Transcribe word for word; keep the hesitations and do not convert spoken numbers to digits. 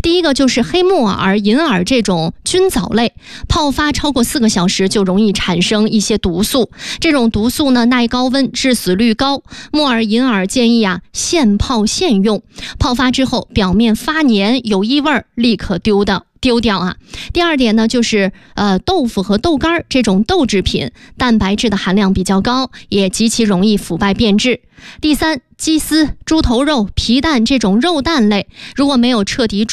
第一个就是黑木耳、银耳这种菌藻类，泡发超过四个小时就容易产生一些毒素，这种毒素呢耐高温，致死率高。木耳、银耳建议啊现泡现用，泡发之后表面发黏有异味，立刻丢的。丢掉啊。第二点呢，就是呃豆腐和豆干这种豆制品，蛋白质的含量比较高，也极其容易腐败变质。第三，鸡丝、猪头肉、皮蛋这种肉蛋类，如果没有彻底